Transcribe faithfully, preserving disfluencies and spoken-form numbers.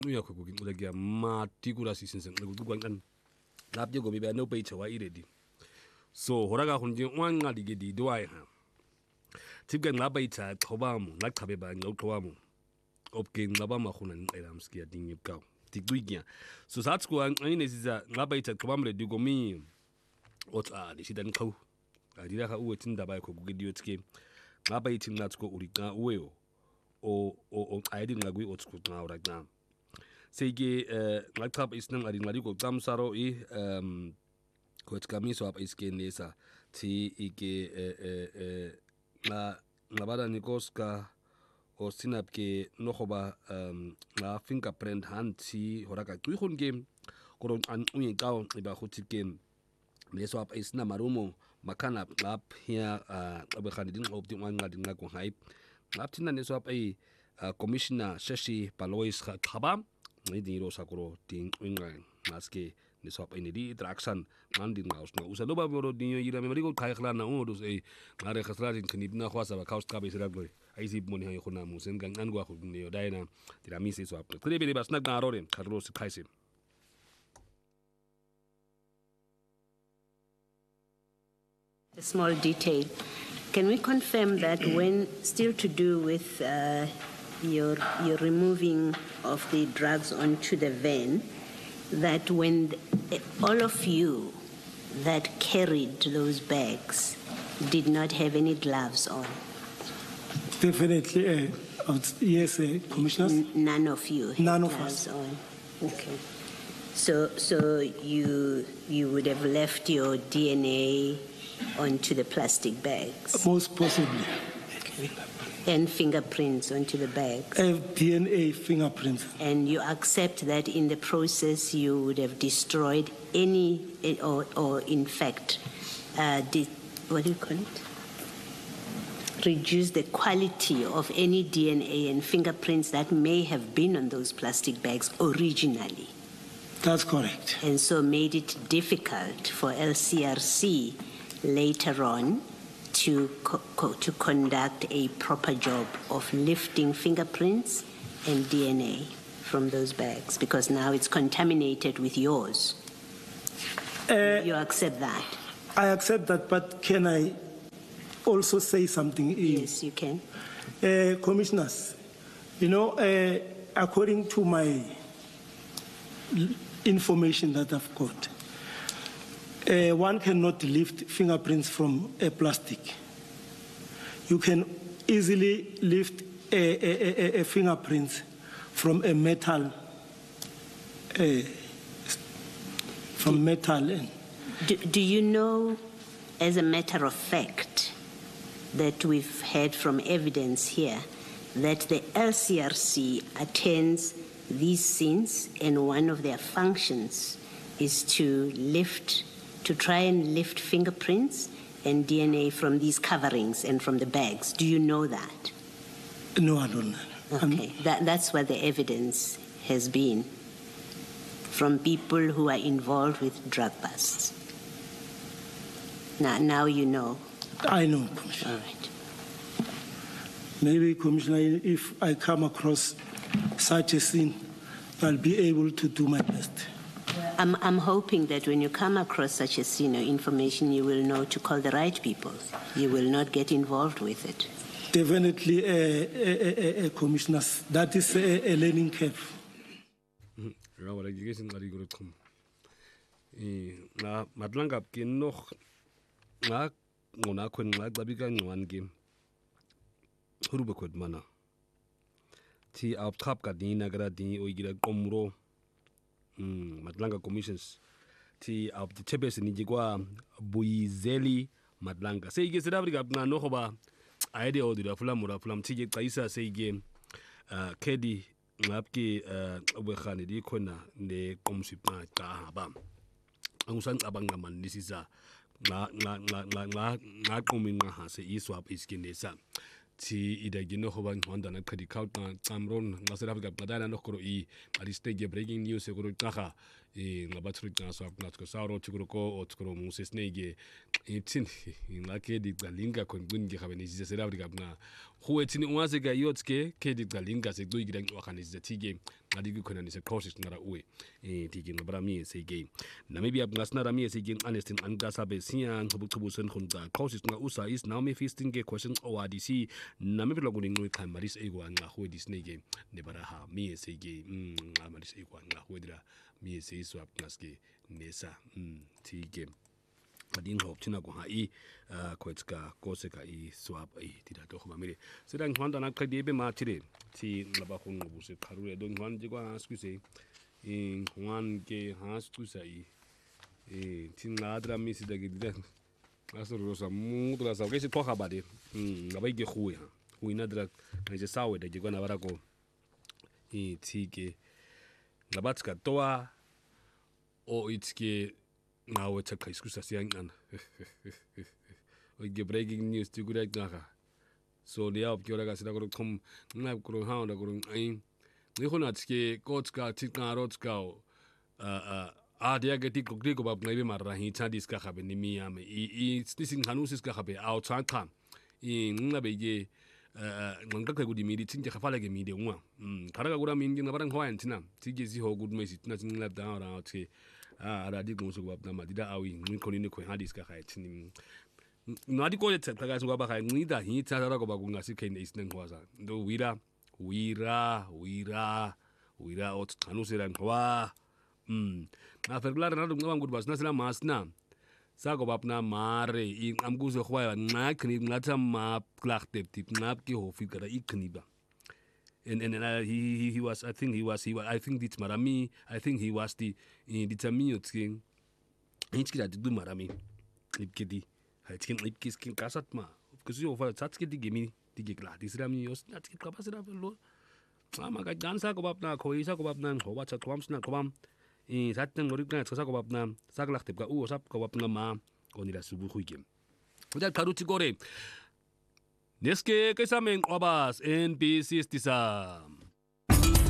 uyakho kukincula ke mati kula sisense ngikuqwanqan lapje go bebe no pay chawa iredi so horaga hunje wanqali ke di doai ha tipke ngaba itha xhobamu ngachabe ba ngoqhwamu opke ngaba mahuna nqela mskia dingi bka tigwigya so sathi ku anqine siza ngaba itha xhobamu le digomi otla lishida nqhawu adira ka uwe tindaba yakho kukidiyo tike ngaba ithi ngathi ko uliqa uweo o o ayidi ngakwi otku xa ura xa seke ngachapha isinangali ngali ko xamsaro i um kotkamiso apha iskenesa thi ike eh la ngabala nikoska o sinapke nogoba um la fingerprint hanti horaka qwigun ke koro an unye xa iba guthi ke leso apha isina marumo makana lap here abegani dinqob dinqanqadi nqako hype lapthina neso apha i commissioner Shashi Balois Khaba ngidiro sakuro dinqinqa ngaske neso apha inedi traction ngandi ngawusna usaloba boro dinyo yira memari ko khayhlana ungodo se ngare khasrati nginibna khwasa ba khawus qabe siragwe ayizib moni hayi khona musen ganqan kwa khudneyo dayina diramise so apha qilebele basna qarore Carlos Khaisi. A small detail. Can we confirm that when still to do with uh, your your removing of the drugs onto the van, that when the, all of you that carried those bags did not have any gloves on? Definitely, uh, yes, uh, commissioners. N- none of you had None of gloves us. on. Okay. So so you you would have left your D N A onto the plastic bags. Most possibly. Okay. And fingerprints onto the bags. Uh, D N A fingerprints. And you accept that in the process you would have destroyed any, or, or in fact, uh, did, what do you call it? Reduce the quality of any D N A and fingerprints that may have been on those plastic bags originally. That's correct. And so made it difficult for L C R C later on to co- co- to conduct a proper job of lifting fingerprints and D N A from those bags, because now it's contaminated with yours. Uh, you accept that? I accept that, but can I also say something? Yes, you can. Uh, commissioners, you know, uh, according to my information that I've got, Uh, one cannot lift fingerprints from a plastic. You can easily lift a, a, a, a fingerprint from a metal, uh, from metal. Do, do you know, as a matter of fact, that we've heard from evidence here that the L C R C attends these scenes and one of their functions is to lift to try and lift fingerprints and D N A from these coverings and from the bags. Do you know that? No, I don't know. Okay, that, that's what the evidence has been from people who are involved with drug busts. Now, now you know. I know, Commissioner. All right. Maybe, Commissioner, if I come across such a scene, I'll be able to do my best. I'm, I'm hoping that when you come across such a scene or information, you will know to call the right people. You will not get involved with it. Definitely, uh, uh, uh, uh, commissioners, that is a, a learning curve. Madlanga ke nog nga ngona khwen nga xabika ngwan ke hurube khod mana ti up khap ka dina gra di oigira qomro mm Madlanga commissions ti up the chepes ni jikwa Buyizeli Madlanga se ike Africa na no goba aide o dira fula mura fula mtije qaisa se ike uh kedi ngapke uh obegane di khona ne qomsipha cha ba angusangicabanga mani lisisa nga nga nga nga ngaqumi nqa se iswap iskinesa ti idagino hoba ngwanda na credit card na tsamron nga South Africa qadana no koro I ali stage breaking news ko qaga 이 ngabathri ngaso apnatko sauro chikuruko otkoro musesnege itin ngake digalinga kongungi khabeni zisera brigabna huetini ungaseka yotske kedi galinga se duigira wakaniza tige ngadigi khona ni se process ngara uwe eh tige ngabrami sege namibia ngasna rami sege anestin angasa be sia ngchubuchubusen khunga process nga usa is now me fisting ge question owadisi namibia loguni ngui khamaris ego nga huedisnege ne baraha mi sege mm amaris ego nga huedira mi se swap ngaske nesa mm tige adin hop china ko ha i kwetska koseka i swap i tida to khoma mire sedang hwanda na khadi be ma chire ti laba khon ngobu se kharure don hwan ji kwa skuse in hwan ke ha skusa i e tin ladra mi sida ge dida aso rosa mu dra sa ke se to khabade mm laba ge khuya huina dra na je sawe de ge kwa na bara ko i ti ke labatska toa o itske now it's a excusa siang an we get breaking news to good naka so the up kyo ga sida ko kom na ko ha na ko ai ni khona tske kotska tikna rotska a a dia ge tik ko ko ba ngai be mar hi cha dis ka khabe ni mi ame i i stising hanusis ka khabe out chan khan i nga be ge nganga ka gudi mi di tinje khafala ge mi de ngwa kharaga gura mi ngi na barang hwan tina tije si ho good message na tin lab down out ke ah ada di gumsu gwa na madida awi ngi koni ne ko hadis ka khai tin no adi ko yetsa ka ga ba khai ngi da hi tsa ra ko ba kunga si kene isnen kwaza ndo wira wira wira wira ot kanu sera kwa mm na ferglar na ngwa ngud bas na sela masna sa ko bapna mare i amguzo khwa na kni ngata ma klachte tip nap ki ho fi kada ikni ba and and, and uh, he, he he was I think he was he was I think it's marami I think he was the in the tamio thing hitski da du marami lipkedi hitkin lipkis kin kasat ma because you for tatski di gemi di gla di srami os natski kapasira lo ama ga gansa ko bapna ko isa ko bapna ho ba chat kwams na ko bam i satten ngori kan sa ko bapna saglak tip ka u sap ko bapna ma onira subu khuigem uda karuti gore Neske kesameng obas N B C stisam.